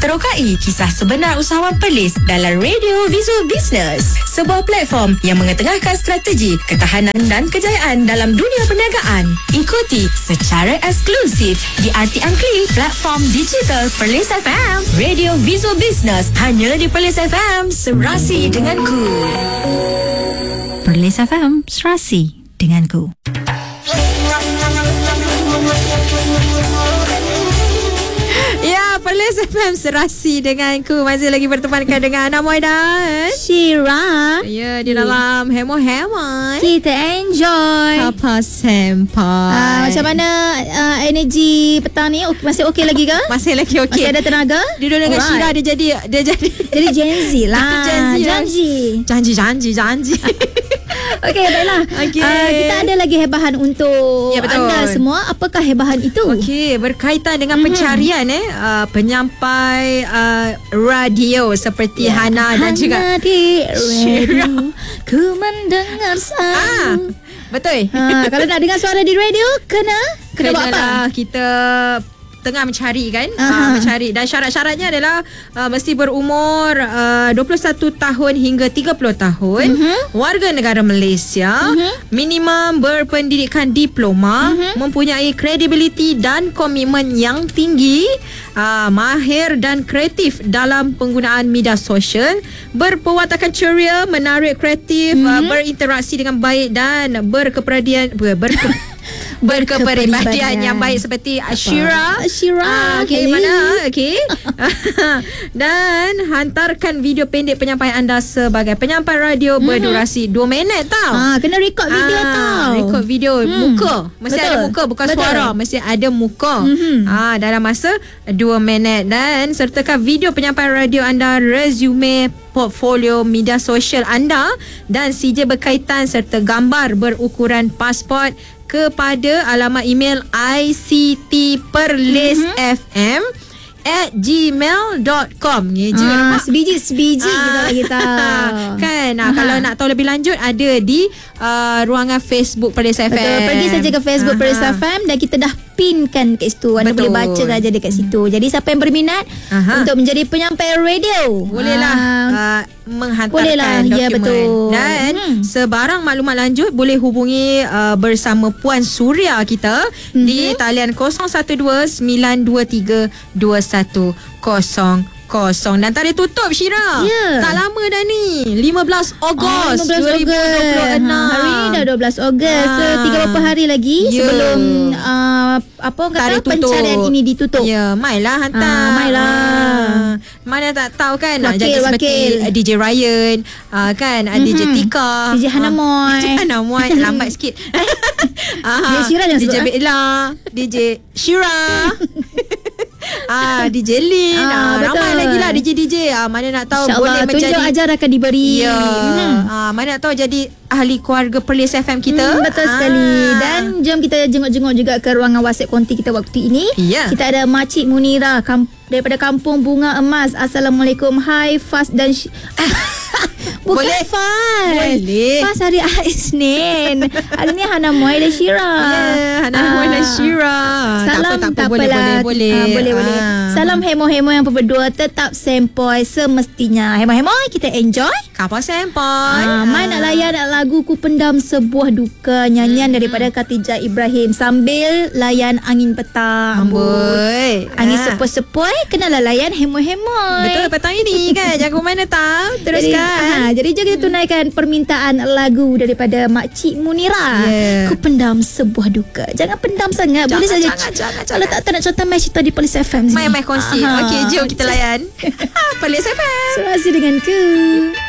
Terokai kisah sebenar usahawan Perlis dalam Radio Visual Business, sebuah platform yang mengetengahkan strategi, ketahanan dan kejayaan dalam dunia perniagaan. Ikuti secara eksklusif di RT Angkli, platform digital Perlis FM. Radio Visual Business hanya di Perlis FM, serasi denganku. Perlis FM, serasi denganku. Ya, Perlis FM serasi denganku. Masih lagi bertemankan dengan Ana Muai dan Syira. Ya, di dalam Hemo-Hemo Kita enjoy. Apa Senpai. Macam mana energi petang ni? Masih okey lagi ke? Masih lagi okey. Masih ada tenaga? Dia dengan Syira dia jadi Jadi Gen Z lah. Janji. Okey, baiklah. Kita ada lagi hebahan untuk anda semua. Apakah hebahan itu? Okey, berkaitan dengan pencarian penyampai radio seperti Hana dan juga di radio ku mendengar suara. Betul. Kalau nak dengar suara di radio kena buat apa? Kita tengah mencari kan, mencari, dan syarat-syaratnya adalah mesti berumur 21 tahun hingga 30 tahun, warga negara Malaysia, minimum berpendidikan diploma, mempunyai kredibiliti dan komitmen yang tinggi, mahir dan kreatif dalam penggunaan media sosial, berpewatakan ceria, menarik, kreatif, berinteraksi dengan baik dan berkepribadian yang baik seperti Syira. Okey, mana? Okey. Dan hantarkan video pendek penyampaian anda sebagai penyampai radio berdurasi 2 minit tau. Kena record video tau. Record video muka. Mesti ada muka, bukan suara. Mesti ada muka. Dalam masa 2 minit. Dan sertakan video penyampaian radio anda, resume, portfolio media sosial anda dan CJ berkaitan serta gambar berukuran pasport kepada alamat email ictperlisfm@gmail.com. Sebiji kita. Kan, kalau nak tahu lebih lanjut ada di ruangan Facebook Perlis FM. Betul, pergi saja ke Facebook Perlis FM dan kita dah pinkan kat situ. Anda boleh baca saja dekat situ. Jadi siapa yang berminat untuk menjadi penyampai radio, bolehlah menghantarkan dokumen. Ya, betul. Dan sebarang maklumat lanjut boleh hubungi bersama Puan Suria kita di talian 012-923-2100. Dan tarikh tutup, Syira. Tak lama dah ni, 15 Ogos 2026. Hari ni dah 12 Ogos. So 3 berapa hari lagi sebelum tarikh pencarian ini ditutup. Ya, mailah hantar. Mana tak tahu kan, nak jadi seperti DJ Ryan, kan, DJ Tika, DJ Hana Moy. Lambat sikit. Syira jangan DJ sebut. Bella, DJ Syira. DJ Lin, ramai lagi lah DJ. Mana nak tahu, boleh menjadi tunjuk ajar akan diberi. Mana nak tahu jadi ahli keluarga Perlis FM kita. Betul sekali. Dan jom kita jenguk-jenguk juga ke ruangan WhatsApp konti kita waktu ini. Kita ada Makcik Munira daripada Kampung Bunga Emas. Assalamualaikum. Hai Fas dan bukan boleh. Fas. Boleh. Fas hari Isnin. Hari ni Hana Muai dan Syira. Hana Muai dan Syira. Salam tak apa, boleh. Boleh. Salam hemo-hemo yang berdua, tetap sempoi semestinya. Hemo-hemo kita enjoy. Kapal sempoi. Mai nak layan lagu Ku Pendam Sebuah Duka, nyanyian daripada Khatijah Ibrahim sambil layan angin petang. Angin sepoi-sepoi, kenalah layan hemo-hemo. Betul, petang ini kan. Jangan ke mana tahu. Teruskan. Jadi jom kita tunaikan permintaan lagu daripada Makcik Munira. Ku Pendam Sebuah Duka. Jangan pendam sangat. Boleh saja. Kalau tak nak contoh mai cerita di Perlis FM. Mai kongsi. Okey, jom kita layan. Perlis FM. Serasi denganku.